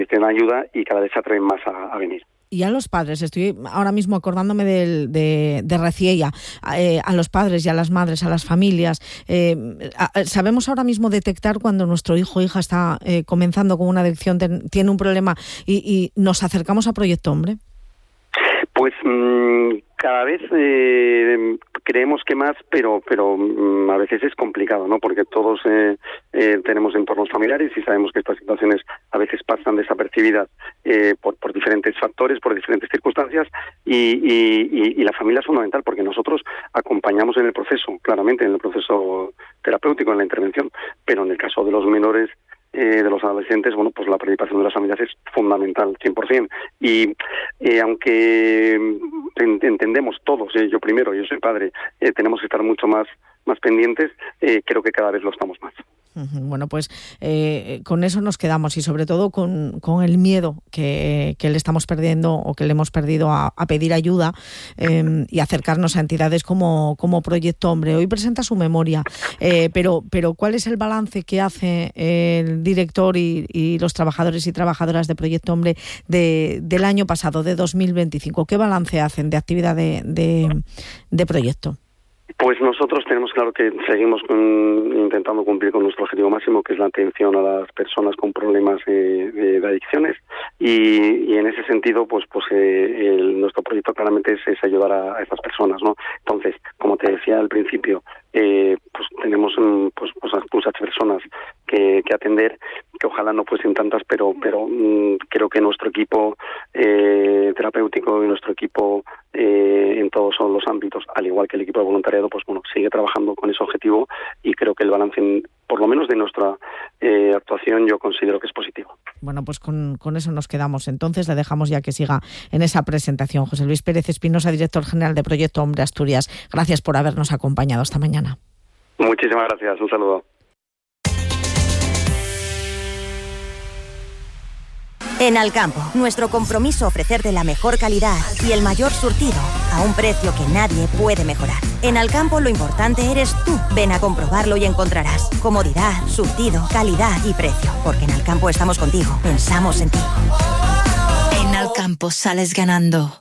necesitan ayuda y cada vez se atreven más a venir. Y a los padres, estoy ahora mismo acordándome de Reciella, a los padres y a las madres, a las familias. ¿Sabemos ahora mismo detectar cuando nuestro hijo o hija está comenzando con una adicción, tiene un problema y nos acercamos a Proyecto Hombre? Pues cada vez creemos que más, pero a veces es complicado, ¿no? Porque todos tenemos entornos familiares y sabemos que estas situaciones a veces pasan desapercibidas por diferentes factores, por diferentes circunstancias y la familia es fundamental porque nosotros acompañamos en el proceso, claramente en el proceso terapéutico, en la intervención, pero en el caso de los menores, de los adolescentes, bueno, pues la participación de las familias es fundamental, 100%. Y aunque entendemos todos, yo primero, yo soy padre, tenemos que estar mucho más pendientes, creo que cada vez lo estamos más. Bueno, pues con eso nos quedamos y sobre todo con el miedo que le estamos perdiendo o que le hemos perdido a pedir ayuda y acercarnos a entidades como Proyecto Hombre. Hoy presenta su memoria, pero ¿cuál es el balance que hace el director y los trabajadores y trabajadoras de Proyecto Hombre del año pasado, de 2025? ¿Qué balance hacen de actividad de proyecto? Pues nosotros tenemos claro que seguimos intentando cumplir con nuestro objetivo máximo, que es la atención a las personas con problemas de adicciones y en ese sentido pues nuestro proyecto claramente es ayudar a estas personas, ¿no? Entonces, como te decía al principio, pues tenemos muchas personas que atender, que ojalá no fuesen tantas, pero creo que nuestro equipo terapéutico y nuestro equipo en todos los ámbitos, al igual que el equipo de voluntariado, pues bueno, sigue trabajando con ese objetivo y creo que el balance, por lo menos de nuestra actuación, yo considero que es positivo. Bueno, pues con eso nos quedamos. Entonces le dejamos ya que siga en esa presentación. José Luis Pérez Espinosa, director general de Proyecto Hombre Asturias. Gracias por habernos acompañado esta mañana. Muchísimas gracias. Un saludo. En Alcampo, nuestro compromiso ofrecerte la mejor calidad y el mayor surtido a un precio que nadie puede mejorar. En Alcampo lo importante eres tú. Ven a comprobarlo y encontrarás comodidad, surtido, calidad y precio. Porque en Alcampo estamos contigo, pensamos en ti. En Alcampo sales ganando.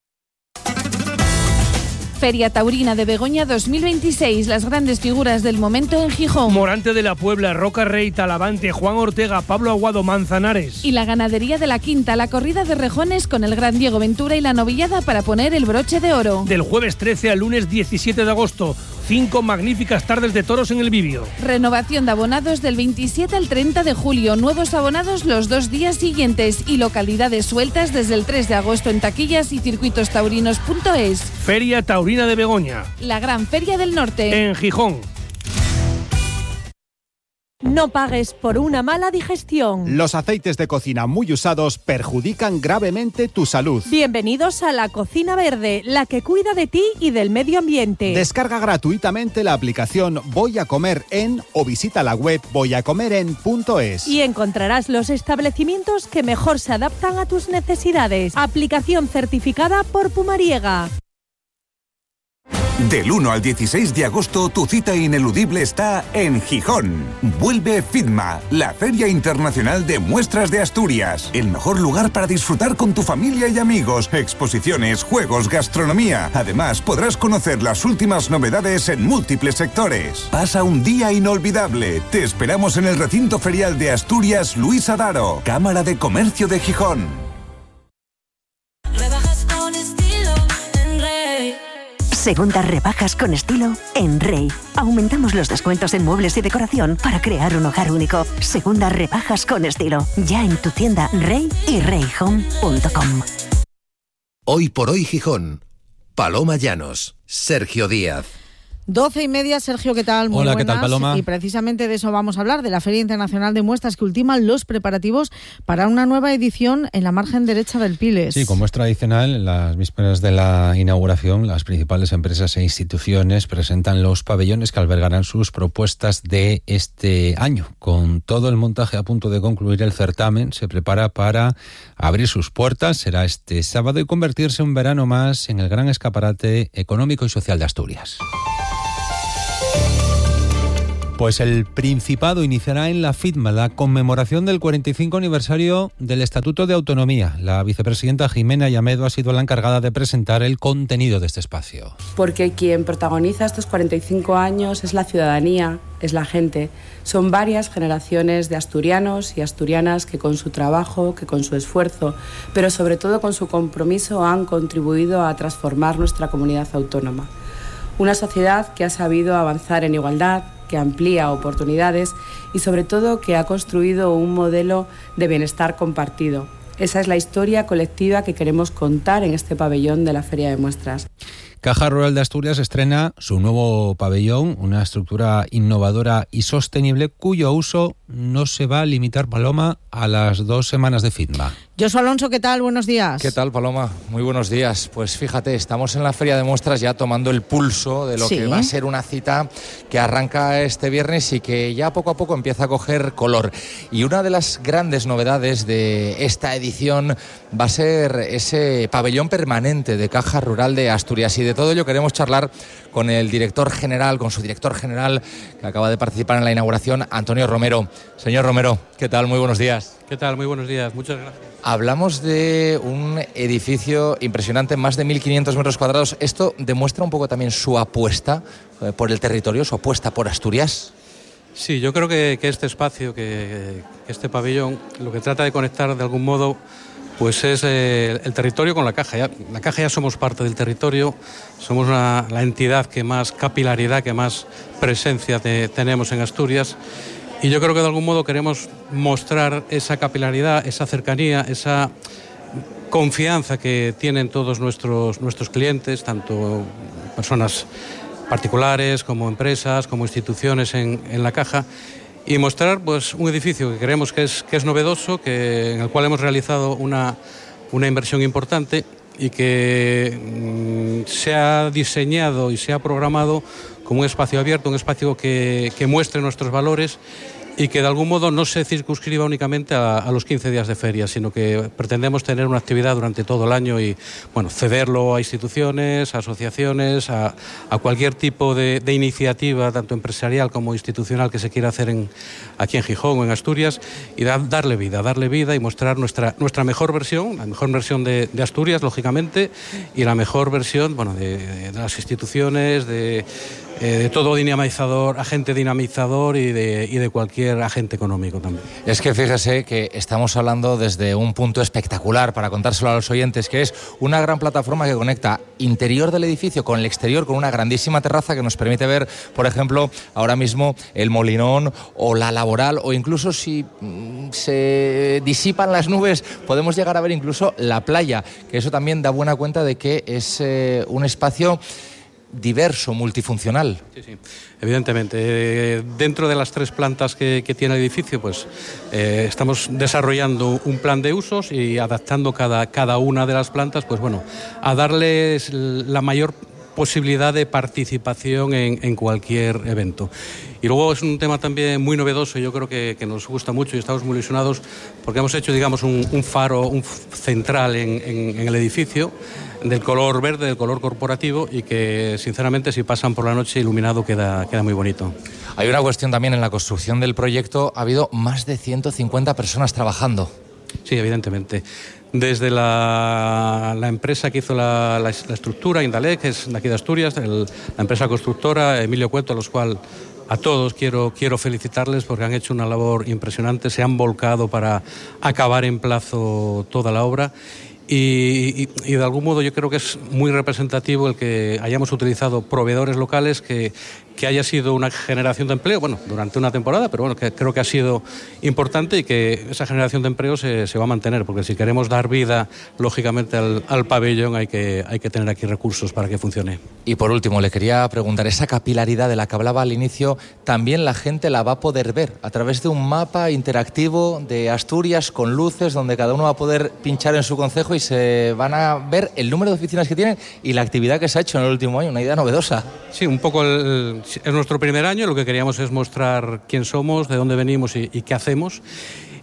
Feria Taurina de Begoña 2026, las grandes figuras del momento en Gijón. Morante de la Puebla, Roca Rey, Talavante, Juan Ortega, Pablo Aguado, Manzanares. Y la ganadería de la Quinta, la corrida de rejones con el gran Diego Ventura y la novillada para poner el broche de oro. Del jueves 13 al lunes 17 de agosto, 5 magníficas tardes de toros en el Bibio. Renovación de abonados del 27 al 30 de julio, nuevos abonados los 2 días siguientes y localidades sueltas desde el 3 de agosto en taquillas y circuitostaurinos.es. Feria Taurina de Begoña. La gran feria del norte. En Gijón. No pagues por una mala digestión. Los aceites de cocina muy usados perjudican gravemente tu salud. Bienvenidos a La Cocina Verde, la que cuida de ti y del medio ambiente. Descarga gratuitamente la aplicación Voy a Comer En o visita la web voyacomeren.es. Y encontrarás los establecimientos que mejor se adaptan a tus necesidades. Aplicación certificada por Pumariega. Del 1 al 16 de agosto, tu cita ineludible está en Gijón. Vuelve FITMA, la Feria Internacional de Muestras de Asturias. El mejor lugar para disfrutar con tu familia y amigos. Exposiciones, juegos, gastronomía. Además, podrás conocer las últimas novedades en múltiples sectores. Pasa un día inolvidable. Te esperamos en el recinto ferial de Asturias Luis Adaro, Cámara de Comercio de Gijón. Segundas rebajas con estilo en Rey. Aumentamos los descuentos en muebles y decoración para crear un hogar único. Segundas rebajas con estilo. Ya en tu tienda Rey y reyhome.com. Hoy por hoy Gijón. Paloma Llanos. Sergio Díaz. 12:30, Sergio, ¿qué tal? Muy Hola, buenas. ¿qué tal, Paloma? Y precisamente de eso vamos a hablar, de la Feria Internacional de Muestras que ultiman los preparativos para una nueva edición en la margen derecha del Piles. Sí, como es tradicional, en las vísperas de la inauguración, las principales empresas e instituciones presentan los pabellones que albergarán sus propuestas de este año. Con todo el montaje a punto de concluir, el certamen se prepara para abrir sus puertas. Será este sábado y convertirse un verano más en el gran escaparate económico y social de Asturias. Pues el Principado iniciará en la FITMA la conmemoración del 45 aniversario del Estatuto de Autonomía. La vicepresidenta Jimena Llamedo ha sido la encargada de presentar el contenido de este espacio. Porque quien protagoniza estos 45 años es la ciudadanía, es la gente. Son varias generaciones de asturianos y asturianas que con su trabajo, que con su esfuerzo, pero sobre todo con su compromiso han contribuido a transformar nuestra comunidad autónoma. Una sociedad que ha sabido avanzar en igualdad, que amplía oportunidades y sobre todo que ha construido un modelo de bienestar compartido. Esa es la historia colectiva que queremos contar en este pabellón de la Feria de Muestras. Caja Rural de Asturias estrena su nuevo pabellón, una estructura innovadora y sostenible cuyo uso no se va a limitar, Paloma, a las 2 semanas de FITMA. Josu Alonso, ¿qué tal? Buenos días. ¿Qué tal, Paloma? Muy buenos días. Pues fíjate, estamos en la Feria de Muestras ya tomando el pulso de lo que va a ser una cita que arranca este viernes y que ya poco a poco empieza a coger color. Y una de las grandes novedades de esta edición va a ser ese pabellón permanente de Caja Rural de Asturias. Y de todo ello queremos charlar con el director general, con su director general, que acaba de participar en la inauguración, Antonio Romero. Señor Romero, ¿qué tal? Muy buenos días. ¿Qué tal? Muy buenos días. Muchas gracias. Hablamos de un edificio impresionante, más de 1.500 metros cuadrados. ¿Esto demuestra un poco también su apuesta por el territorio, su apuesta por Asturias? Sí, yo creo que este espacio, que este pabellón, lo que trata de conectar de algún modo, pues es el territorio con la Caja. La Caja ya somos parte del territorio, somos la entidad que más capilaridad, que más presencia tenemos en Asturias. Y yo creo que de algún modo queremos mostrar esa capilaridad, esa cercanía, esa confianza que tienen todos nuestros clientes, tanto personas particulares como empresas, como instituciones en la Caja, y mostrar pues un edificio que creemos que es novedoso, en el cual hemos realizado una inversión importante y que se ha diseñado y se ha programado como un espacio abierto, un espacio que muestre nuestros valores y que de algún modo no se circunscriba únicamente a los 15 días de feria, sino que pretendemos tener una actividad durante todo el año y bueno, cederlo a instituciones, a asociaciones, a cualquier tipo de iniciativa, tanto empresarial como institucional, que se quiera hacer aquí en Gijón o en Asturias, y darle vida y mostrar nuestra mejor versión, la mejor versión de Asturias, lógicamente, y la mejor versión de las instituciones, de todo dinamizador, agente dinamizador y de cualquier agente económico también. Es que fíjese que estamos hablando desde un punto espectacular para contárselo a los oyentes, que es una gran plataforma que conecta interior del edificio con el exterior, con una grandísima terraza que nos permite ver, por ejemplo, ahora mismo el Molinón o la Laboral, o incluso si se disipan las nubes podemos llegar a ver incluso la playa, que eso también da buena cuenta de que es un espacio diverso, multifuncional. Sí, evidentemente. Dentro de las 3 plantas que tiene el edificio, pues estamos desarrollando un plan de usos y adaptando cada una de las plantas, pues bueno, a darles la mayor posibilidad de participación en cualquier evento. Y luego es un tema también muy novedoso, yo creo que nos gusta mucho y estamos muy ilusionados porque hemos hecho, digamos, un faro central en el edificio del color verde, del color corporativo, y que sinceramente si pasan por la noche iluminado queda muy bonito. Hay una cuestión también en la construcción del proyecto, ha habido más de 150 personas trabajando. Sí, evidentemente. Desde la empresa que hizo la estructura, Indalec, que es de aquí de Asturias, la empresa constructora, Emilio Cueto, a los cuales a todos quiero felicitarles porque han hecho una labor impresionante, se han volcado para acabar en plazo toda la obra. Y de algún modo yo creo que es muy representativo el que hayamos utilizado proveedores locales, que haya sido una generación de empleo, bueno, durante una temporada, pero bueno, que creo que ha sido importante y que esa generación de empleo se va a mantener, porque si queremos dar vida, lógicamente, al pabellón hay que tener aquí recursos para que funcione. Y por último, le quería preguntar, esa capilaridad de la que hablaba al inicio, también la gente la va a poder ver a través de un mapa interactivo de Asturias con luces, donde cada uno va a poder pinchar en su concejo y se van a ver el número de oficinas que tienen y la actividad que se ha hecho en el último año, una idea novedosa. Sí, un poco es nuestro primer año, lo que queríamos es mostrar quién somos, de dónde venimos y qué hacemos.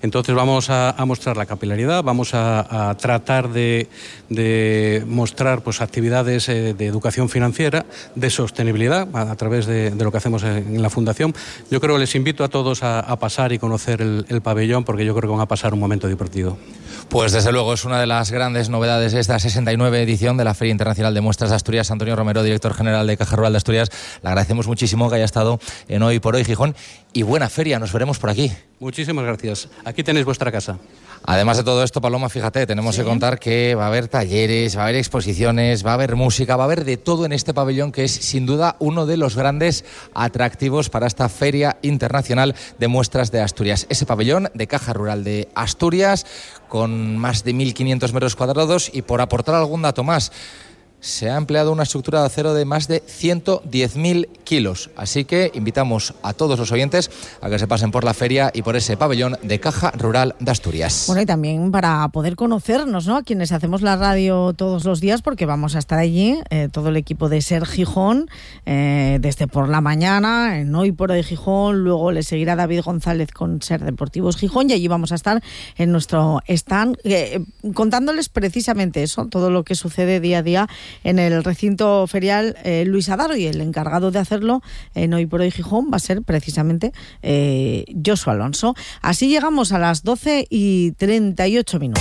Entonces vamos a mostrar la capilaridad, vamos a tratar de mostrar pues actividades de educación financiera, de sostenibilidad, a través de lo que hacemos en la Fundación. Yo creo que les invito a todos a pasar y conocer el pabellón, porque yo creo que van a pasar un momento divertido. Pues desde luego es una de las grandes novedades de esta 69 edición de la Feria Internacional de Muestras de Asturias. Antonio Romero, director general de Caja Rural de Asturias, le agradecemos muchísimo que haya estado en Hoy por Hoy Gijón, y buena feria, nos veremos por aquí. Muchísimas gracias, aquí tenéis vuestra casa. Además de todo esto, Paloma, fíjate, tenemos que contar que va a haber talleres, va a haber exposiciones, va a haber música, va a haber de todo en este pabellón, que es sin duda uno de los grandes atractivos para esta Feria Internacional de Muestras de Asturias. Ese pabellón de Caja Rural de Asturias, con más de 1.500 metros cuadrados, y por aportar algún dato más, se ha empleado una estructura de acero de más de 110.000 kilos. Así que invitamos a todos los oyentes a que se pasen por la feria y por ese pabellón de Caja Rural de Asturias. Bueno, y también para poder conocernos, ¿no?, a quienes hacemos la radio todos los días, porque vamos a estar allí, todo el equipo de Ser Gijón, desde por la mañana, en Hoy por Hoy Gijón. Luego le seguirá David González con Ser Deportivos Gijón, y allí vamos a estar en nuestro stand contándoles precisamente eso, todo lo que sucede día a día en el recinto ferial Luis Adaro, y el encargado de hacerlo en Hoy por Hoy Gijón va a ser precisamente Joshua Alonso. Así llegamos a las 12:38.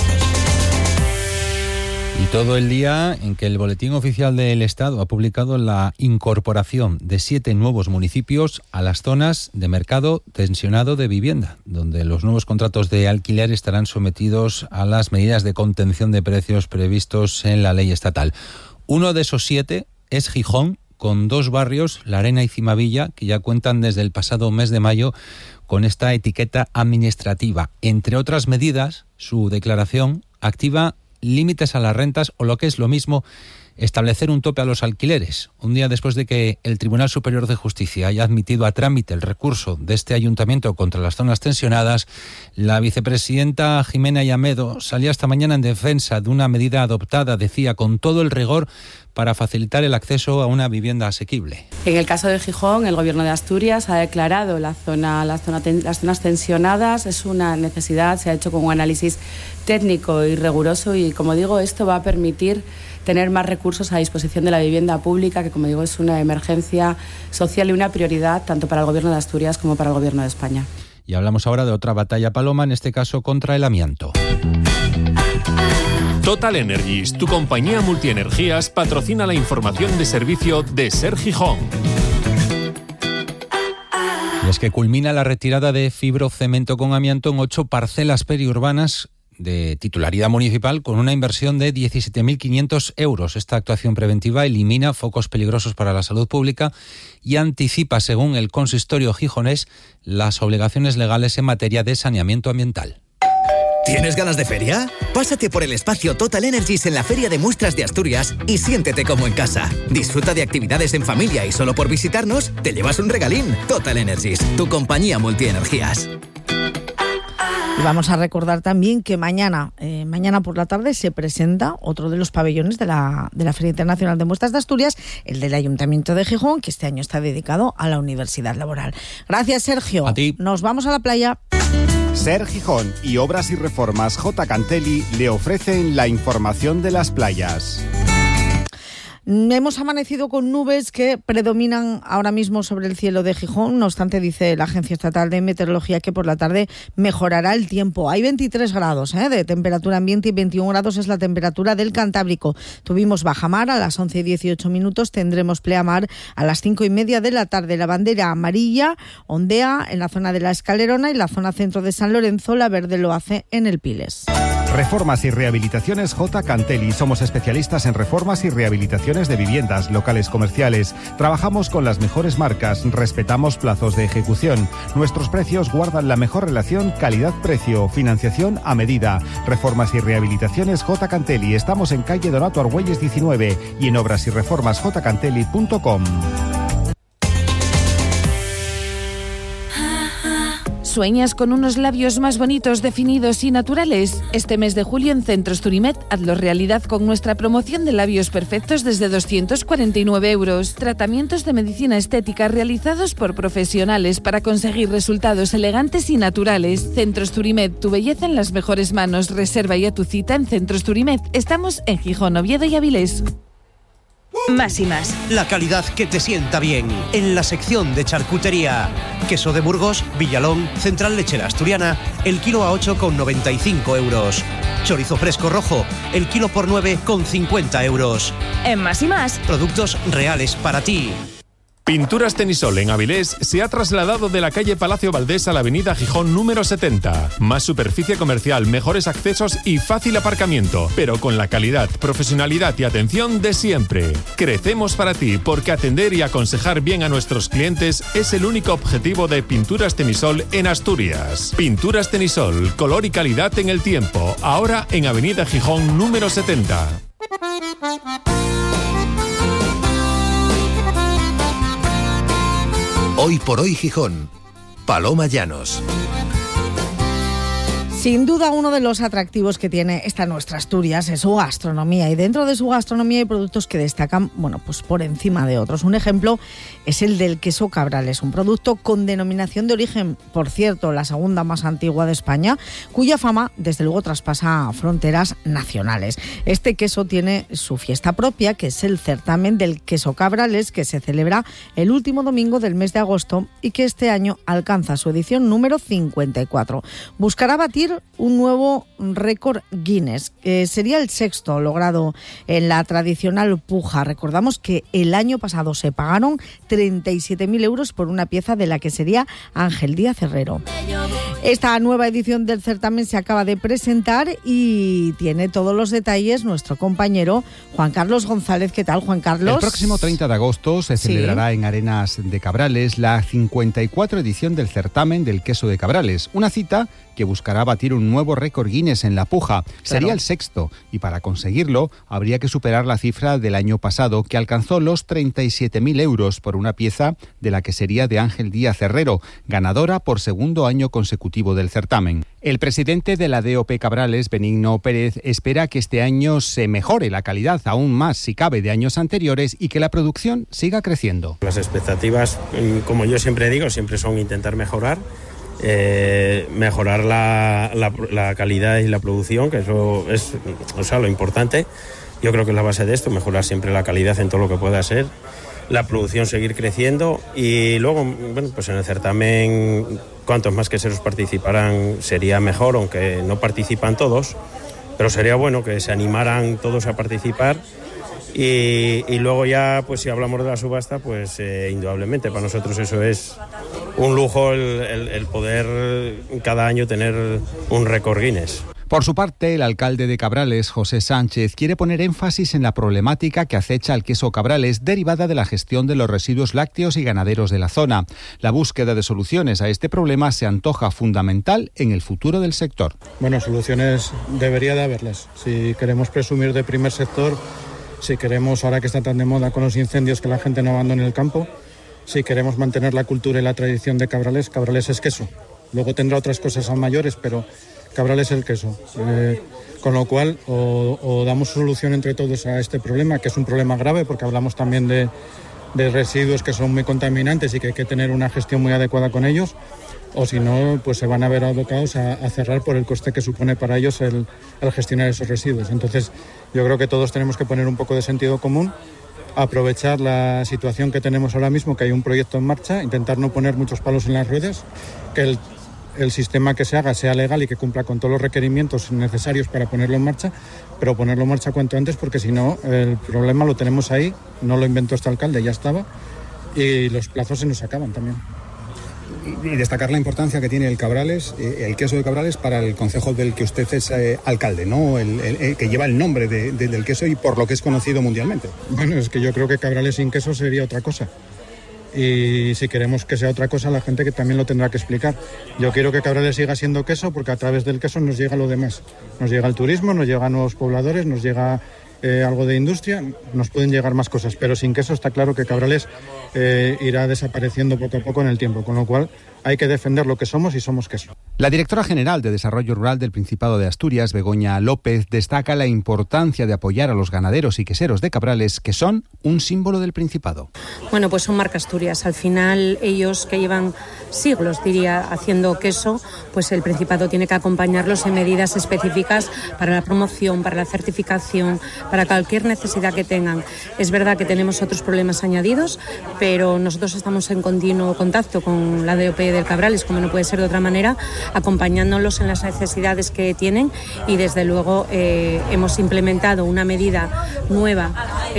Y todo el día en que el Boletín Oficial del Estado ha publicado la incorporación de 7 nuevos municipios a las zonas de mercado tensionado de vivienda, donde los nuevos contratos de alquiler estarán sometidos a las medidas de contención de precios previstos en la ley estatal. Uno de esos 7 es Gijón, con 2 barrios, La Arena y Cimavilla, que ya cuentan desde el pasado mes de mayo con esta etiqueta administrativa. Entre otras medidas, su declaración activa límites a las rentas, o lo que es lo mismo, establecer un tope a los alquileres. Un día después de que el Tribunal Superior de Justicia haya admitido a trámite el recurso de este ayuntamiento contra las zonas tensionadas, la vicepresidenta Jimena Llamedo salía esta mañana en defensa de una medida adoptada, decía, con todo el rigor para facilitar el acceso a una vivienda asequible. En el caso de Gijón, el Gobierno de Asturias ha declarado las zonas tensionadas. Es una necesidad, se ha hecho con un análisis técnico y riguroso, y como digo, esto va a permitir tener más recursos a disposición de la vivienda pública, que como digo es una emergencia social y una prioridad tanto para el Gobierno de Asturias como para el Gobierno de España. Y hablamos ahora de otra batalla, Paloma, en este caso contra el amianto. Total Energies, tu compañía multienergías, patrocina la información de servicio de Ser Gijón. Y es que culmina la retirada de fibrocemento con amianto en 8 parcelas periurbanas de titularidad municipal, con una inversión de 17.500 euros. Esta actuación preventiva elimina focos peligrosos para la salud pública y anticipa, según el consistorio gijonés, las obligaciones legales en materia de saneamiento ambiental. ¿Tienes ganas de feria? Pásate por el espacio Total Energies en la Feria de Muestras de Asturias y siéntete como en casa. Disfruta de actividades en familia, y solo por visitarnos te llevas un regalín. Total Energies, tu compañía multienergías. Y vamos a recordar también que mañana por la tarde se presenta otro de los pabellones de la Feria Internacional de Muestras de Asturias, el del Ayuntamiento de Gijón, que este año está dedicado a la Universidad Laboral. Gracias, Sergio. A ti. Nos vamos a la playa. Ser Gijón y Obras y Reformas J. Cantelli le ofrecen la información de las playas. Hemos amanecido con nubes que predominan ahora mismo sobre el cielo de Gijón. No obstante, dice la Agencia Estatal de Meteorología que por la tarde mejorará el tiempo. Hay 23 grados de temperatura ambiente y 21 grados es la temperatura del Cantábrico. Tuvimos bajamar a las 11:18. Tendremos pleamar a las 5:30 de la tarde. La bandera amarilla ondea en la zona de la Escalerona y la zona centro de San Lorenzo. La verde lo hace en el Piles. Reformas y rehabilitaciones J. Cantelli. Somos especialistas en reformas y rehabilitaciones de viviendas, locales comerciales. Trabajamos con las mejores marcas, respetamos plazos de ejecución. Nuestros precios guardan la mejor relación calidad-precio, financiación a medida. Reformas y rehabilitaciones J. Cantelli. Estamos en calle Donato Argüelles 19 y en obrasyreformasjcantelli.com. ¿Sueñas con unos labios más bonitos, definidos y naturales? Este mes de julio en Centros Turimed, hazlo realidad con nuestra promoción de labios perfectos desde 249 €. Tratamientos de medicina estética realizados por profesionales para conseguir resultados elegantes y naturales. Centros Turimed, tu belleza en las mejores manos. Reserva ya tu cita en Centros Turimed. Estamos en Gijón, Oviedo y Avilés. Más y más. La calidad que te sienta bien. En la sección de charcutería. Queso de Burgos, Villalón, Central Lechera Asturiana, el kilo a 8,95 €. Chorizo fresco rojo, el kilo por 9,50 €. En Más y más. Productos reales para ti. Pinturas Tenisol en Avilés se ha trasladado de la calle Palacio Valdés a la avenida Gijón número 70. Más superficie comercial, mejores accesos y fácil aparcamiento, pero con la calidad, profesionalidad y atención de siempre. Crecemos para ti porque atender y aconsejar bien a nuestros clientes es el único objetivo de Pinturas Tenisol en Asturias. Pinturas Tenisol, color y calidad en el tiempo, ahora en avenida Gijón número 70. Hoy por hoy Gijón. Paloma Llanos. Sin duda uno de los atractivos que tiene esta nuestra Asturias es su gastronomía, y dentro de su gastronomía hay productos que destacan, pues por encima de otros. Un ejemplo es el del queso Cabrales, un producto con denominación de origen, por cierto, la segunda más antigua de España, cuya fama desde luego traspasa fronteras nacionales. Este queso tiene su fiesta propia, que es el certamen del queso Cabrales, que se celebra el último domingo del mes de agosto y que este año alcanza su edición número 54. Buscará batir un nuevo récord Guinness, que sería el sexto logrado en la tradicional puja. Recordamos que el año pasado se pagaron 37.000 € por una pieza de la que sería Ángel Díaz Herrero. Esta nueva edición del certamen se acaba de presentar y tiene todos los detalles nuestro compañero Juan Carlos González. ¿Qué tal, Juan Carlos? El próximo 30 de agosto se celebrará en Arenas de Cabrales la 54 edición del certamen del queso de Cabrales, una cita que buscará batir un nuevo récord Guinness en la puja. Claro. Sería el sexto, y para conseguirlo habría que superar la cifra del año pasado, que alcanzó los 37.000 € por una pieza de la que sería de Ángel Díaz Herrero, ganadora por segundo año consecutivo del certamen. El presidente de la DOP Cabrales, Benigno Pérez, espera que este año se mejore la calidad aún más, si cabe, de años anteriores, y que la producción siga creciendo. Las expectativas, como yo siempre digo, siempre son intentar mejorar la calidad y la producción, que eso es, lo importante. Yo creo que es la base de esto, mejorar siempre la calidad en todo lo que pueda ser, la producción seguir creciendo, y luego, pues en el certamen, cuantos más queseros participaran sería mejor, aunque no participan todos, pero sería bueno que se animaran todos a participar. Y luego ya, pues si hablamos de la subasta, pues indudablemente para nosotros eso es un lujo, el poder cada año tener un récord Guinness. Por su parte, el alcalde de Cabrales, José Sánchez, quiere poner énfasis en la problemática que acecha al queso Cabrales derivada de la gestión de los residuos lácteos y ganaderos de la zona. La búsqueda de soluciones a este problema se antoja fundamental en el futuro del sector. Bueno, soluciones debería de haberlas. Si queremos presumir de primer sector, si queremos, ahora que está tan de moda con los incendios, que la gente no abandone el campo, si queremos mantener la cultura y la tradición de Cabrales, Cabrales es queso. Luego tendrá otras cosas aún mayores, pero Cabrales es el queso. Con lo cual, o damos solución entre todos a este problema, que es un problema grave, porque hablamos también de residuos que son muy contaminantes y que hay que tener una gestión muy adecuada con ellos, o si no, pues se van a ver abocados a cerrar por el coste que supone para ellos el gestionar esos residuos. Entonces, yo creo que todos tenemos que poner un poco de sentido común, aprovechar la situación que tenemos ahora mismo, que hay un proyecto en marcha, intentar no poner muchos palos en las ruedas, que el sistema que se haga sea legal y que cumpla con todos los requerimientos necesarios para ponerlo en marcha, pero ponerlo en marcha cuanto antes, porque si no, el problema lo tenemos ahí, no lo inventó este alcalde, ya estaba, y los plazos se nos acaban también. Y destacar la importancia que tiene el Cabrales, el queso de Cabrales, para el concejo del que usted es alcalde, ¿no? El que lleva el nombre del queso y por lo que es conocido mundialmente. Bueno, es que yo creo que Cabrales sin queso sería otra cosa. Y si queremos que sea otra cosa, la gente que también lo tendrá que explicar. Yo quiero que Cabrales siga siendo queso, porque a través del queso nos llega lo demás. Nos llega el turismo, nos llegan nuevos pobladores, nos llega algo de industria, nos pueden llegar más cosas, pero sin queso está claro que Cabrales irá desapareciendo poco a poco en el tiempo, con lo cual hay que defender lo que somos y somos queso. La directora general de Desarrollo Rural del Principado de Asturias, Begoña López, destaca la importancia de apoyar a los ganaderos y queseros de Cabrales, que son un símbolo del Principado. Bueno, pues son marca Asturias. Al final, ellos que llevan siglos, diría, haciendo queso, pues el Principado tiene que acompañarlos en medidas específicas para la promoción, para la certificación, para cualquier necesidad que tengan. Es verdad que tenemos otros problemas añadidos, pero nosotros estamos en continuo contacto con la DOP del Cabrales, como no puede ser de otra manera, acompañándolos en las necesidades que tienen, y desde luego hemos implementado una medida nueva,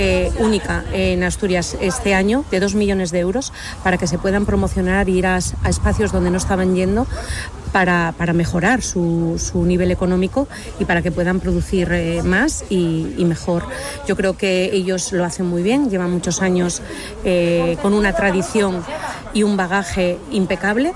única en Asturias este año, de 2 millones de euros, para que se puedan promocionar e ir a espacios donde no estaban yendo, para mejorar su nivel económico y para que puedan producir más y mejor. Yo creo que ellos lo hacen muy bien, llevan muchos años con una tradición y un bagaje impecable,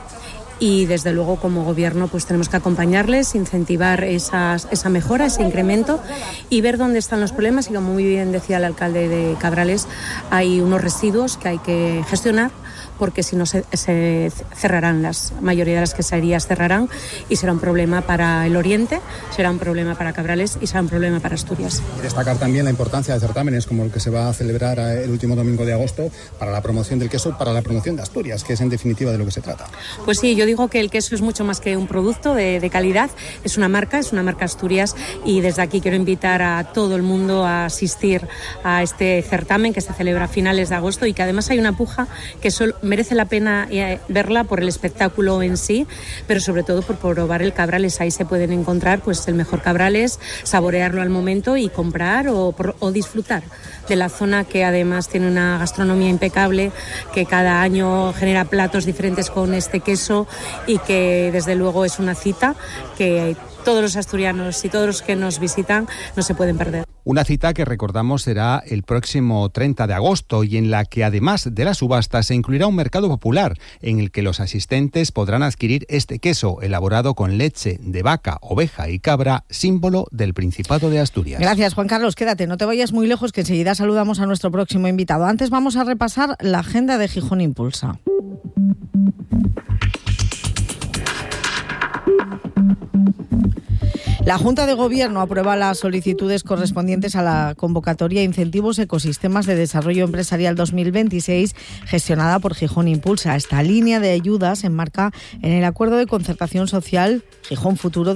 y desde luego como gobierno pues tenemos que acompañarles, incentivar esa mejora, ese incremento, y ver dónde están los problemas. Y como muy bien decía el alcalde de Cabrales, hay unos residuos que hay que gestionar, porque si no se cerrarán, la mayoría de las queserías cerrarán, y será un problema para el Oriente, será un problema para Cabrales y será un problema para Asturias. Y destacar también la importancia de certámenes como el que se va a celebrar el último domingo de agosto para la promoción del queso, para la promoción de Asturias, que es en definitiva de lo que se trata. Pues sí, yo digo que el queso es mucho más que un producto de calidad, es una marca Asturias, y desde aquí quiero invitar a todo el mundo a asistir a este certamen que se celebra a finales de agosto, y que además hay una puja que merece la pena verla por el espectáculo en sí, pero sobre todo por probar el Cabrales. Ahí se pueden encontrar pues el mejor Cabrales, saborearlo al momento y comprar o disfrutar de la zona, que además tiene una gastronomía impecable, que cada año genera platos diferentes con este queso, y que desde luego es una cita que todos los asturianos y todos los que nos visitan no se pueden perder. Una cita que, recordamos, será el próximo 30 de agosto y en la que, además de la subasta, se incluirá un mercado popular en el que los asistentes podrán adquirir este queso elaborado con leche de vaca, oveja y cabra, símbolo del Principado de Asturias. Gracias, Juan Carlos. Quédate, no te vayas muy lejos, que enseguida saludamos a nuestro próximo invitado. Antes vamos a repasar la agenda de Gijón Impulsa. La Junta de Gobierno aprueba las solicitudes correspondientes a la convocatoria Incentivos Ecosistemas de Desarrollo Empresarial 2026, gestionada por Gijón Impulsa. Esta línea de ayudas se enmarca en el Acuerdo de Concertación Social Gijón Futuro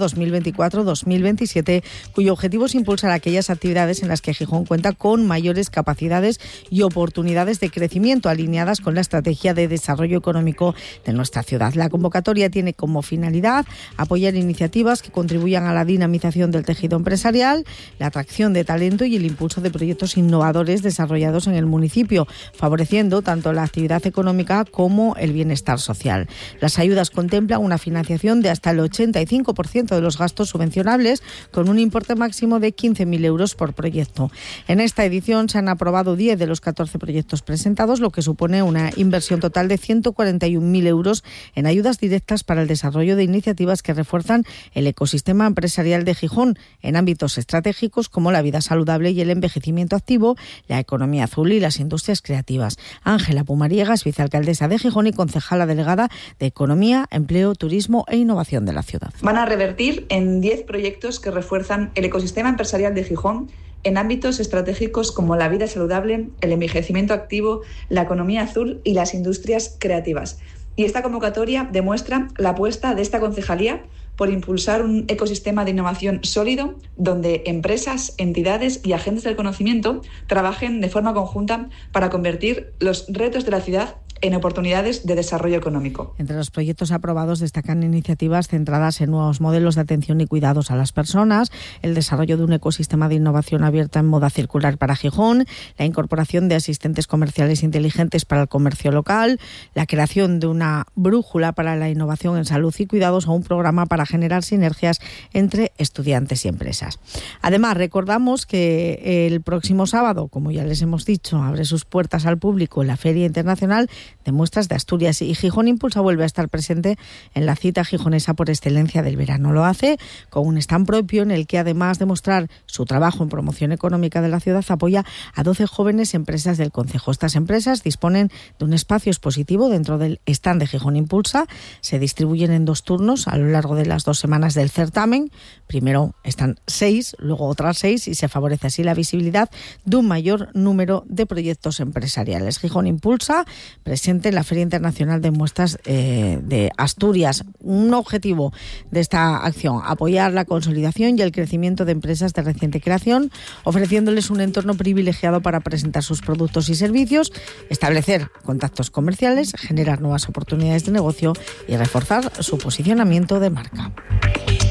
2024-2027, cuyo objetivo es impulsar aquellas actividades en las que Gijón cuenta con mayores capacidades y oportunidades de crecimiento, alineadas con la estrategia de desarrollo económico de nuestra ciudad. La convocatoria tiene como finalidad apoyar iniciativas que contribuyan a la dinamización del tejido empresarial, la atracción de talento y el impulso de proyectos innovadores desarrollados en el municipio, favoreciendo tanto la actividad económica como el bienestar social. Las ayudas contemplan una financiación de hasta el 85% de los gastos subvencionables, con un importe máximo de 15.000 euros por proyecto. En esta edición se han aprobado 10 de los 14 proyectos presentados, lo que supone una inversión total de 141.000 euros en ayudas directas para el desarrollo de iniciativas que refuerzan el ecosistema empresarial de Gijón en ámbitos estratégicos como la vida saludable y el envejecimiento activo, la economía azul y las industrias creativas. Ángela Pumariega es vicealcaldesa de Gijón y concejala delegada de Economía, Empleo, Turismo e Innovación de la ciudad. Van a revertir en 10 proyectos que refuerzan el ecosistema empresarial de Gijón en ámbitos estratégicos como la vida saludable, el envejecimiento activo, la economía azul y las industrias creativas. Y esta convocatoria demuestra la apuesta de esta concejalía por impulsar un ecosistema de innovación sólido, donde empresas, entidades y agentes del conocimiento trabajen de forma conjunta para convertir los retos de la ciudad en oportunidades de desarrollo económico. Entre los proyectos aprobados destacan iniciativas centradas en nuevos modelos de atención y cuidados a las personas, el desarrollo de un ecosistema de innovación abierta en moda circular para Gijón, la incorporación de asistentes comerciales inteligentes para el comercio local, la creación de una brújula para la innovación en salud y cuidados o un programa para generar sinergias entre estudiantes y empresas. Además, recordamos que el próximo sábado, como ya les hemos dicho, abre sus puertas al público la Feria Internacional de Muestras de Asturias. Y Gijón Impulsa vuelve a estar presente en la cita gijonesa por excelencia del verano. Lo hace con un stand propio en el que, además de mostrar su trabajo en promoción económica de la ciudad, apoya a 12 jóvenes empresas del concejo. Estas empresas disponen de un espacio expositivo dentro del stand de Gijón Impulsa. Se distribuyen en 2 turnos a lo largo de las 2 semanas del certamen. Primero están 6, luego otras 6, y se favorece así la visibilidad de un mayor número de proyectos empresariales. Gijón Impulsa, presente en la Feria Internacional de Muestras de Asturias. Un objetivo de esta acción: apoyar la consolidación y el crecimiento de empresas de reciente creación, ofreciéndoles un entorno privilegiado para presentar sus productos y servicios, establecer contactos comerciales, generar nuevas oportunidades de negocio y reforzar su posicionamiento de marca.